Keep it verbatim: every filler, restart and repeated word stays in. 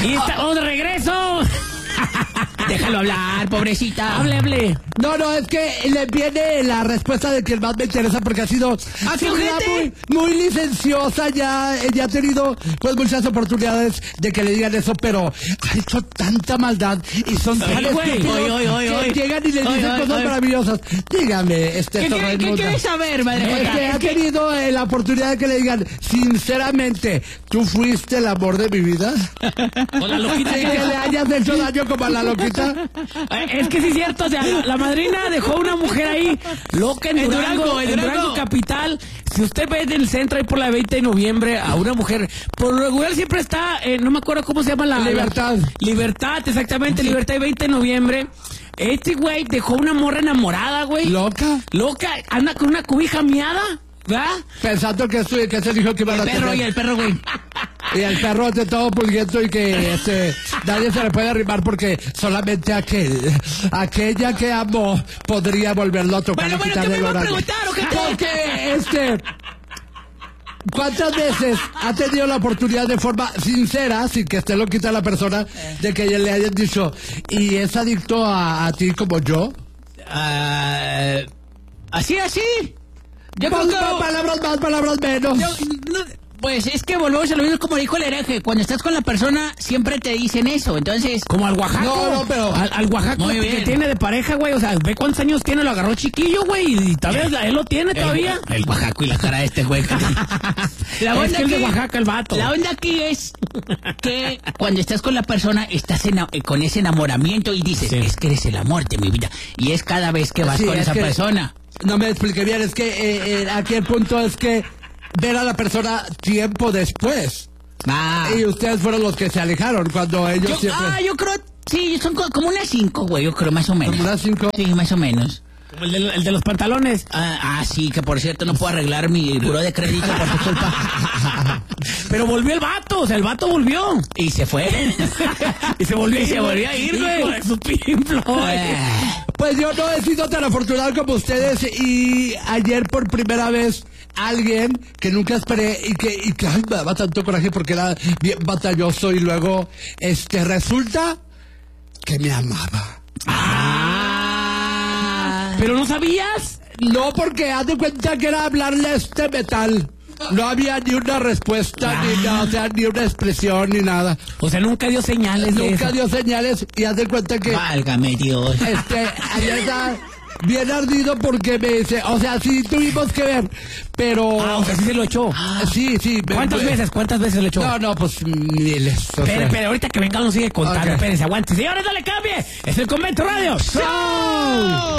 Y estamos de regreso. Déjalo hablar, pobrecita. Hable, hable. No, no, es que le viene la respuesta de quien más me interesa porque ha sido ¿Ah, qué una ojete? muy, muy licenciosa, ya, ella ha tenido pues muchas oportunidades de que le digan eso, pero ha hecho tanta maldad y son tan Oye, güey, estúpidos oye, oye, oye, que oye. llegan y le Oye, dicen oye, cosas oye. maravillosas. Dígame, este ¿Qué, quiere- ¿Qué quieres saber, madre Es Jota? que ha tenido eh, la oportunidad de que le digan, sinceramente, ¿tú fuiste el amor de mi vida? Con la loquita ¿Sí que que dejó. le hayas hecho daño como a la loquita? Eh, Es que sí es cierto, o sea, la, la madrina dejó una mujer ahí, loca en En Durango, Durango, en en Durango. Durango capital. Si usted ve en el centro ahí por la veinte de noviembre a una mujer, por lo regular siempre está, eh, no me acuerdo cómo se llama la... Libertad. la- Libertad, exactamente, Libertad y veinte de noviembre. Este güey dejó una morra enamorada, güey. ¿Loca? Loca, anda con una cobija miada, ¿verdad? Pensando que, estu- que se dijo que iban a El perro tener. y el perro, güey. Y el perro de todo pulguiento y que este, nadie se le puede arrimar porque solamente aquel, aquella que amó podría volverlo a tocar. Bueno, y bueno, quitarle ¿qué me el va a horario. preguntar, ojete? Porque, este, ¿cuántas veces ha tenido la oportunidad de forma sincera, sin que esté loquita la persona, de que le hayan dicho, y es adicto a, a ti como yo? Ah, así, así. Yo Más- creo que... más palabras más, palabras menos. Yo, no, pues es que volvemos a lo mismo como dijo el hereje. Cuando estás con la persona, siempre te dicen eso. Entonces, Como al Oaxaca. No, no, pero- Al, al Oaxaca Muy que bien. tiene de pareja, güey. O sea, ve cuántos años tiene, lo agarró chiquillo, güey. Y todavía él lo tiene todavía. El, el Oaxaco y la cara de este güey. La Es onda que es de aquí- Oaxaca el vato. La onda aquí es que cuando estás con la persona, estás ena- eh, con ese enamoramiento y dices, Sí. es que eres el amor de mi vida. Y es cada vez que vas Sí, con es esa que- persona. No me expliqué bien, es que eh, eh, aquí el punto es que ver a la persona tiempo después. Ah, Y ustedes fueron los que se alejaron cuando ellos yo, siempre... ah, yo creo, sí, son co- como unas cinco, güey, yo creo, más o menos. Como unas cinco. Sí, más o menos. Como el de, el de los pantalones. Ah, ah, sí, que por cierto no puedo arreglar mi buró de crédito por tu culpa. Pero volvió el vato, o sea, el vato volvió. Y se fue. Y se volvió, Y se volvió a ir, güey. Hijo de su pimplo, güey. Ah, Pues yo no he sido tan afortunado como ustedes y ayer por primera vez alguien que nunca esperé y que, y que ay, me daba tanto coraje porque era bien batalloso y luego este resulta que me amaba. ah. Pero no sabías. No, porque haz de cuenta que era hablarle a este metal. No había ni una respuesta, ni nada, o sea, ni una expresión, ni nada. O sea, nunca dio señales de Nunca eso. dio señales y haz de cuenta que Válgame Dios. este, ayer está bien ardido porque me dice, o sea, sí tuvimos que ver, pero... Ah, o sea, sí se lo echó. Sí, sí. me- ¿Cuántas me- veces? ¿Cuántas veces le echó? No, no, pues miles. o Espere, sea. espere, ahorita que venga nos sigue contando. Ok. Espérense, aguante. Señores, no le cambie. Es el Convento Radio. ¡Show!